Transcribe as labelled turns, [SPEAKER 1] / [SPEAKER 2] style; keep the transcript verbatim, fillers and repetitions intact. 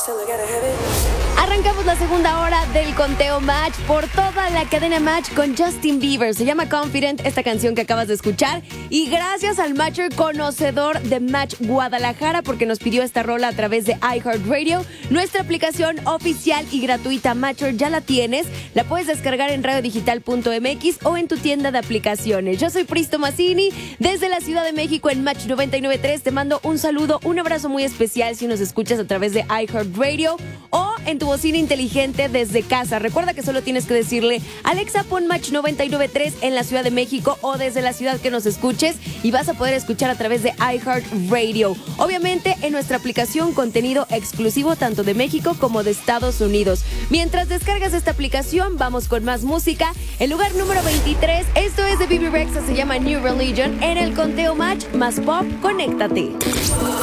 [SPEAKER 1] Arrancamos la segunda hora del conteo Match por toda la cadena Match con Justin Bieber. Se llama Confident, esta canción que acabas de escuchar. Y gracias al Matcher conocedor de Match Guadalajara porque nos pidió esta rola a través de iHeartRadio. Nuestra aplicación oficial y gratuita Matcher ya la tienes. La puedes descargar en radio digital punto m x o en tu tienda de aplicaciones. Yo soy Pristo Massini desde la Ciudad de México en Match noventa y nueve punto tres. Te mando un saludo, un abrazo muy especial si nos escuchas a través de iHeartRadio o en tu bocina inteligente desde casa. Recuerda que solo tienes que decirle Alexa, pon Match noventa y nueve punto tres en la Ciudad de México o desde la ciudad que nos escuches y vas a poder escuchar a través de iHeartRadio. Obviamente en nuestra aplicación contenido exclusivo tanto de México como de Estados Unidos. Mientras descargas esta aplicación, vamos con más música. El lugar número veintitrés, esto es de Bebe Rexha, se llama New Religion. En el conteo Match más pop, conéctate.